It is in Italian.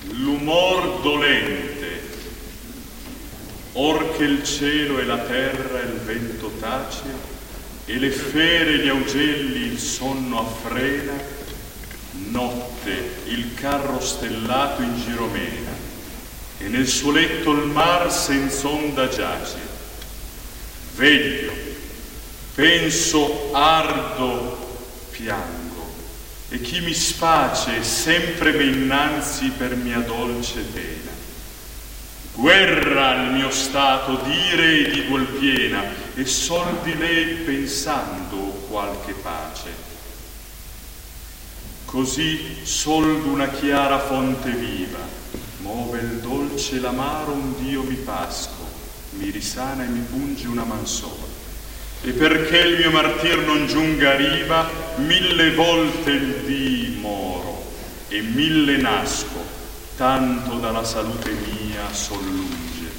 l'umor dolente, or che il cielo e la terra il vento tace, e le fere e gli augelli il sonno affrena, notte il carro stellato in giro mena, e nel suo letto il mar senz'onda giace. Veglio, penso, ardo, piango, e chi mi sface sempre m'è innanzi per mia dolce pena. Guerra al mio stato d'ire e di duol piena, e sol di lei pensando qualche pace. Così sol d'una chiara fonte viva move il dolce e l'amaro un Dio mi pasco, mi risana e mi punge una man sola. E perché il mio martir non giunga a riva, 1000 volte il dì moro e 1000 nasco, tanto dalla salute mia sol lunge.